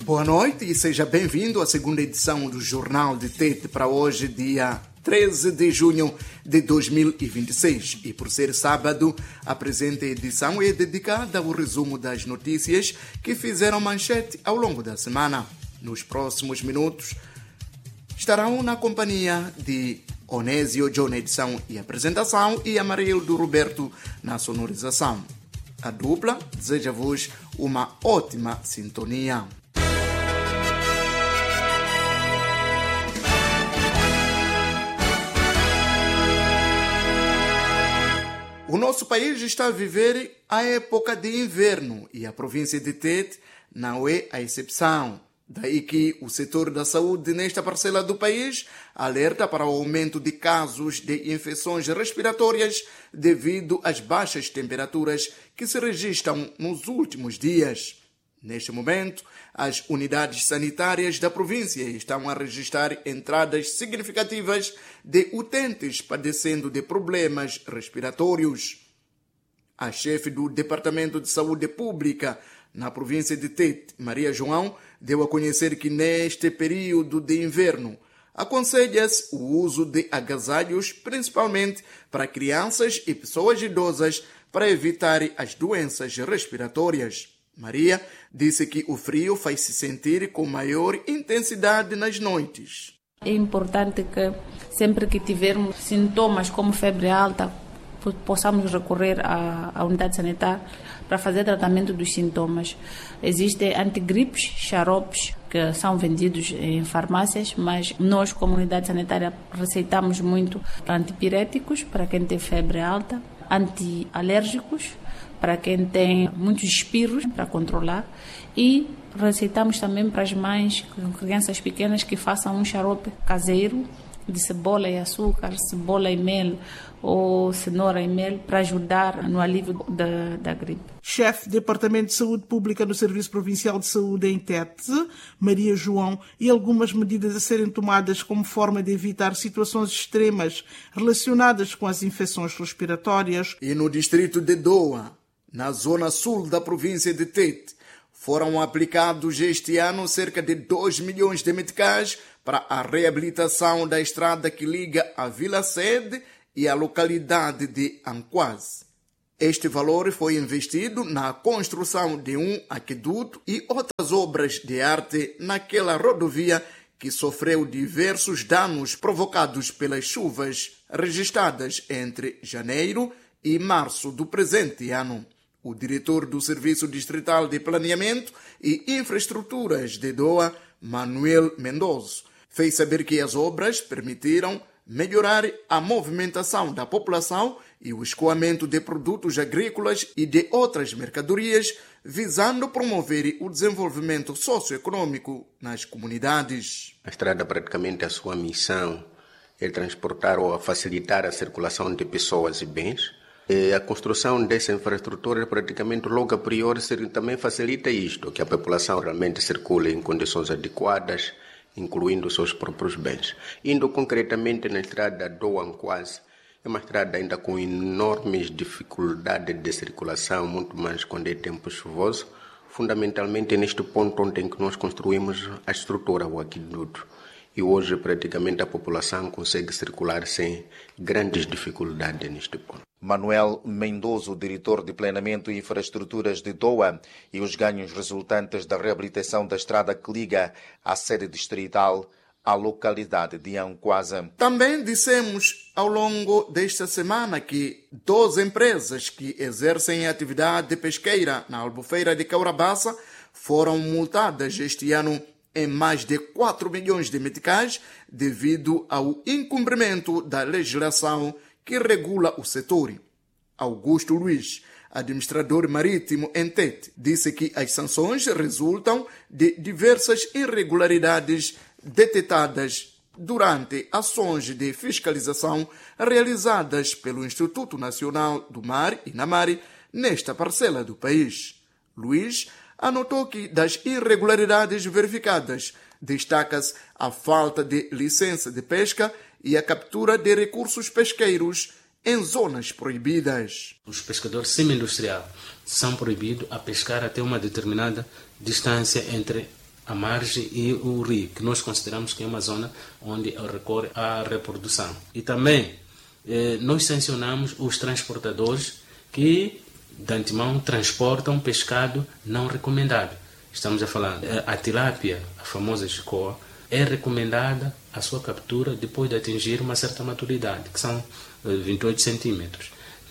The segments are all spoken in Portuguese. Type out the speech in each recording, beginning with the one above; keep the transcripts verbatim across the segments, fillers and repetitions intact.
Boa noite e seja bem-vindo à segunda edição do Jornal de Tete para hoje, dia treze de junho de dois mil e vinte e seis. E por ser sábado, a presente edição é dedicada ao resumo das notícias que fizeram manchete ao longo da semana. Nos próximos minutos, estarão na companhia de Onésio John na edição e apresentação e Amarildo Roberto na sonorização. A dupla deseja-vos uma ótima sintonia. O nosso país está a viver a época de inverno e a província de Tete não é a exceção. Daí que o setor da saúde nesta parcela do país alerta para o aumento de casos de infecções respiratórias devido às baixas temperaturas que se registram nos últimos dias. Neste momento, as unidades sanitárias da província estão a registrar entradas significativas de utentes padecendo de problemas respiratórios. A chefe do Departamento de Saúde Pública na província de Tete, Maria João, deu a conhecer que neste período de inverno aconselha-se o uso de agasalhos, principalmente para crianças e pessoas idosas, para evitar as doenças respiratórias. Maria disse que o frio faz-se sentir com maior intensidade nas noites. É importante que sempre que tivermos sintomas como febre alta, possamos recorrer à, à unidade sanitária para fazer tratamento dos sintomas. Existem antigripes, xaropes, que são vendidos em farmácias, mas nós, como unidade sanitária, receitamos muito antipiréticos para quem tem febre alta, antialérgicos para quem tem muitos espirros para controlar, e receitamos também para as mães com crianças pequenas que façam um xarope caseiro de cebola e açúcar, cebola e mel ou cenoura e mel para ajudar no alívio da, da gripe. Chefe do Departamento de Saúde Pública no Serviço Provincial de Saúde em Tete, Maria João, e algumas medidas a serem tomadas como forma de evitar situações extremas relacionadas com as infecções respiratórias. E no distrito de Doa, na zona sul da província de Tete, foram aplicados este ano cerca de dois milhões de meticais para a reabilitação da estrada que liga a Vila Sede e a localidade de Anquaz. Este valor foi investido na construção de um aqueduto e outras obras de arte naquela rodovia que sofreu diversos danos provocados pelas chuvas registradas entre janeiro e março do presente ano. O diretor do Serviço Distrital de Planeamento e Infraestruturas de Doa, Manuel Mendoza, fez saber que as obras permitiram melhorar a movimentação da população e o escoamento de produtos agrícolas e de outras mercadorias, visando promover o desenvolvimento socioeconômico nas comunidades. A estrada, praticamente, a sua missão é transportar ou facilitar a circulação de pessoas e bens. E a construção dessa infraestrutura, praticamente, logo a priori, também facilita isto, que a população realmente circule em condições adequadas, incluindo os seus próprios bens. Indo concretamente na estrada do Anquaz, é uma estrada ainda com enormes dificuldades de circulação, muito mais quando é tempo chuvoso, fundamentalmente neste ponto onde em que nós construímos a estrutura, o aqueduto. E hoje, praticamente, a população consegue circular sem grandes dificuldades neste ponto. Manuel Mendoza, diretor de Planeamento e Infraestruturas de Doa, e os ganhos resultantes da reabilitação da estrada que liga à sede distrital à localidade de Anquaza. Também dissemos ao longo desta semana que doze empresas que exercem atividade pesqueira na Albufeira de Caurabaça foram multadas este ano em mais de quatro milhões de meticais devido ao incumprimento da legislação que regula o setor. Augusto Luiz, administrador marítimo em Tete, disse que as sanções resultam de diversas irregularidades detectadas durante ações de fiscalização realizadas pelo Instituto Nacional do Mar e Namar nesta parcela do país. Luiz anotou que das irregularidades verificadas destaca-se a falta de licença de pesca e a captura de recursos pesqueiros em zonas proibidas. Os pescadores semi-industriais são proibidos a pescar até uma determinada distância entre a margem e o rio, que nós consideramos que é uma zona onde recorre à reprodução. E também eh, nós sancionamos os transportadores que, de antemão, transportam pescado não recomendado. Estamos a falar, a tilápia, a famosa jicoa, é recomendada a sua captura depois de atingir uma certa maturidade, que são vinte e oito centímetros.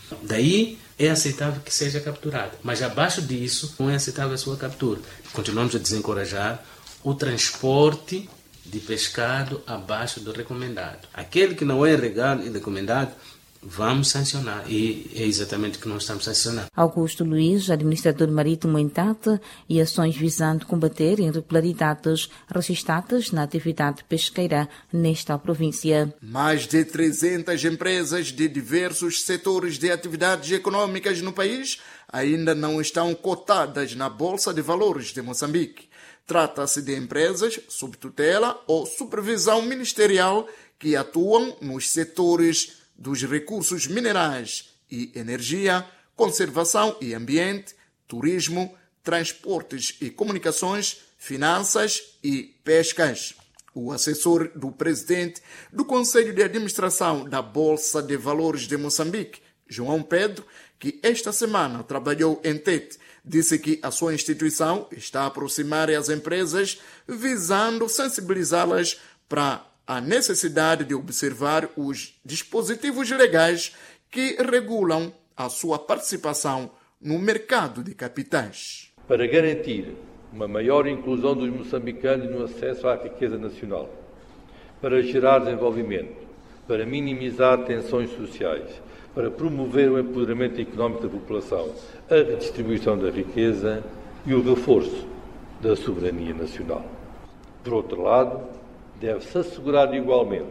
Daí é aceitável que seja capturada, mas abaixo disso não é aceitável a sua captura. Continuamos a desencorajar o transporte de pescado abaixo do recomendado. Aquele que não é legal e recomendado, vamos sancionar, e é exatamente o que nós estamos sancionando. Augusto Luiz, administrador marítimo em Tete, e ações visando combater irregularidades registradas na atividade pesqueira nesta província. Mais de trezentas empresas de diversos setores de atividades econômicas no país ainda não estão cotadas na Bolsa de Valores de Moçambique. Trata-se de empresas sob tutela ou supervisão ministerial que atuam nos setores dos recursos minerais e energia, conservação e ambiente, turismo, transportes e comunicações, finanças e pescas. O assessor do presidente do Conselho de Administração da Bolsa de Valores de Moçambique, João Pedro, que esta semana trabalhou em Tete, disse que a sua instituição está a aproximar as empresas visando sensibilizá-las para a necessidade de observar os dispositivos legais que regulam a sua participação no mercado de capitais. Para garantir uma maior inclusão dos moçambicanos no acesso à riqueza nacional, para gerar desenvolvimento, para minimizar tensões sociais, para promover o empoderamento económico da população, a redistribuição da riqueza e o reforço da soberania nacional. Por outro lado, deve-se assegurar igualmente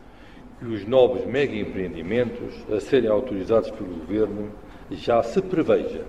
que os novos mega-empreendimentos a serem autorizados pelo Governo já se preveja,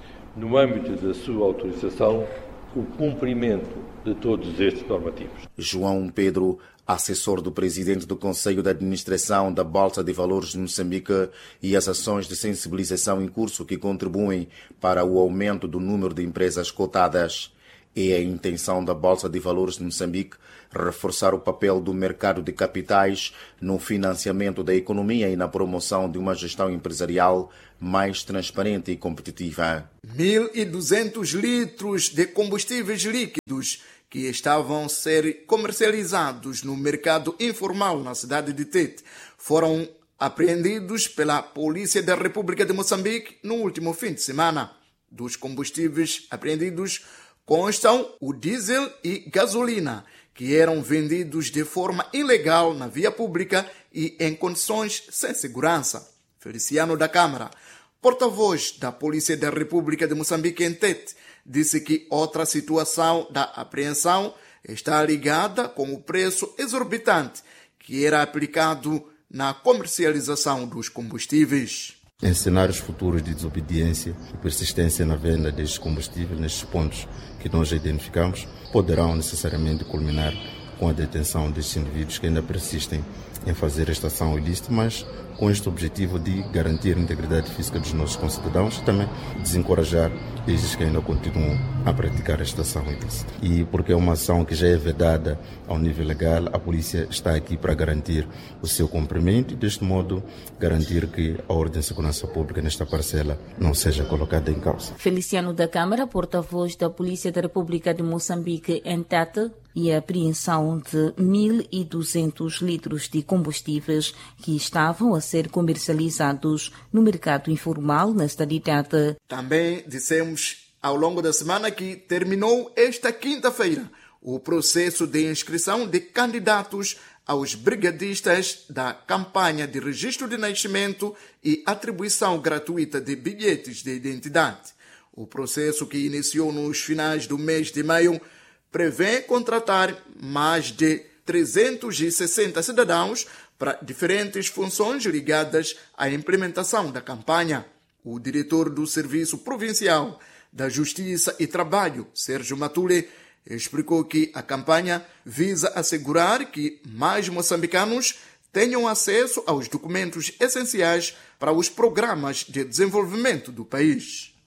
no âmbito da sua autorização, o cumprimento de todos estes normativos. João Pedro, assessor do presidente do Conselho de Administração da Bolsa de Valores de Moçambique, e as ações de sensibilização em curso que contribuem para o aumento do número de empresas cotadas. É a intenção da Bolsa de Valores de Moçambique reforçar o papel do mercado de capitais no financiamento da economia e na promoção de uma gestão empresarial mais transparente e competitiva. mil e duzentos litros de combustíveis líquidos que estavam a ser comercializados no mercado informal na cidade de Tete foram apreendidos pela Polícia da República de Moçambique no último fim de semana. Dos combustíveis apreendidos constam o diesel e gasolina, que eram vendidos de forma ilegal na via pública e em condições sem segurança. Feliciano da Câmara, porta-voz da Polícia da República de Moçambique em Tete, disse que outra situação da apreensão está ligada com o preço exorbitante que era aplicado na comercialização dos combustíveis. Em cenários futuros de desobediência e persistência na venda destes combustíveis, nestes pontos que nós identificamos, poderão necessariamente culminar com a detenção destes indivíduos que ainda persistem em fazer esta ação ilícita, mas com este objetivo de garantir a integridade física dos nossos concidadãos e também desencorajar estes que ainda continuam a praticar esta ação ilícita. E porque é uma ação que já é vedada ao nível legal, a polícia está aqui para garantir o seu cumprimento e, deste modo, garantir que a ordem de segurança pública nesta parcela não seja colocada em causa. Feliciano da Câmara, porta-voz da Polícia da República de Moçambique em Tete, e a apreensão de mil e duzentos litros de combustíveis que estavam a ser comercializados no mercado informal na cidade de Tete. Também dissemos ao longo da semana que terminou esta quinta-feira o processo de inscrição de candidatos aos brigadistas da campanha de registro de nascimento e atribuição gratuita de bilhetes de identidade. O processo, que iniciou nos finais do mês de maio, prevê contratar mais de trezentos e sessenta cidadãos para diferentes funções ligadas à implementação da campanha. O diretor do Serviço Provincial da Justiça e Trabalho, Sérgio Matule, explicou que a campanha visa assegurar que mais moçambicanos tenham acesso aos documentos essenciais para os programas de desenvolvimento do país.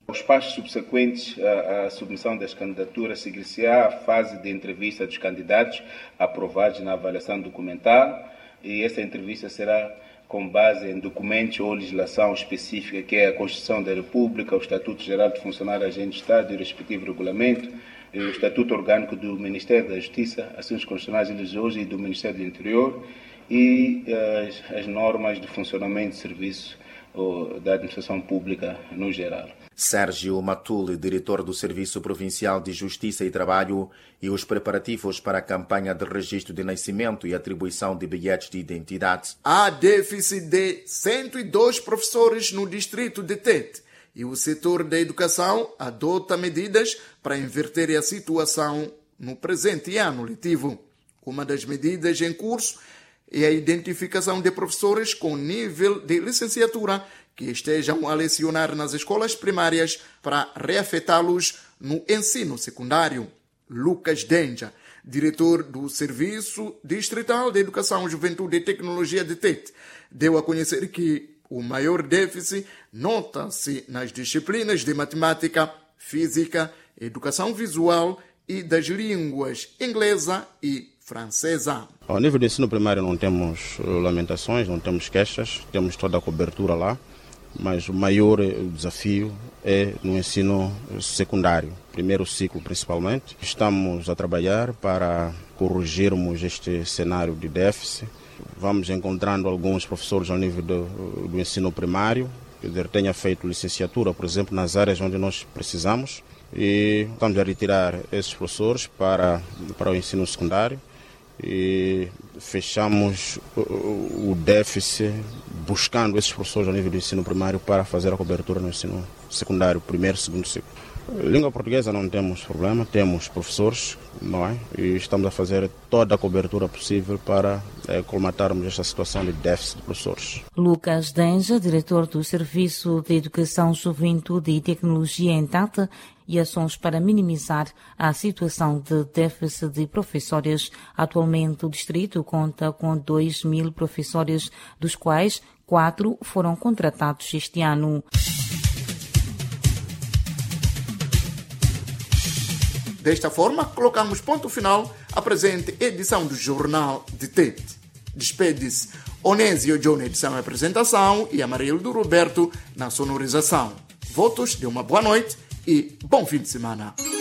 Os passos subsequentes à, à submissão das candidaturas seguir-se-á a fase de entrevista dos candidatos aprovados na avaliação documental, e essa entrevista será com base em documentos ou legislação específica, que é a Constituição da República, o Estatuto Geral de Funcionário Agente de Estado e o respectivo regulamento, e o Estatuto Orgânico do Ministério da Justiça, Assuntos Constitucionais e Religiosos e do Ministério do Interior, e as, as normas de funcionamento de serviço ou da administração pública no geral. Sérgio Matuli, diretor do Serviço Provincial de Justiça e Trabalho, e os preparativos para a campanha de registro de nascimento e atribuição de bilhetes de identidade. Há déficit de cento e dois professores no distrito de Tete e o setor da educação adota medidas para inverter a situação no presente ano letivo. Uma das medidas em curso é a identificação de professores com nível de licenciatura que estejam a lecionar nas escolas primárias para reafetá-los no ensino secundário. Lucas Denja, diretor do Serviço Distrital de Educação, Juventude e Tecnologia de Tete, deu a conhecer que o maior déficit nota-se nas disciplinas de matemática, física, educação visual e das línguas inglesa e francesa. Ao nível do ensino primário não temos lamentações, não temos queixas, temos toda a cobertura lá, mas o maior desafio é no ensino secundário, primeiro ciclo principalmente. Estamos a trabalhar para corrigirmos este cenário de déficit. Vamos encontrando alguns professores ao nível do, do ensino primário, que tenha feito licenciatura, por exemplo, nas áreas onde nós precisamos, e estamos a retirar esses professores para, para o ensino secundário. E fechamos o déficit buscando esses professores ao nível do ensino primário para fazer a cobertura no ensino secundário, primeiro e segundo ciclo. Língua portuguesa não temos problema, temos professores, não é? E estamos a fazer toda a cobertura possível para é, colmatarmos esta situação de déficit de professores. Lucas Denja, diretor do Serviço de Educação, Juventude e Tecnologia em Tete, e ações para minimizar a situação de déficit de professores. Atualmente, o distrito conta com dois mil professores, dos quais quatro foram contratados este ano. Desta forma, colocamos ponto final à presente edição do Jornal de Tete. Despede-se Onésio John na edição e apresentação e Amarildo Roberto na sonorização. Votos de uma boa noite e bom fim de semana.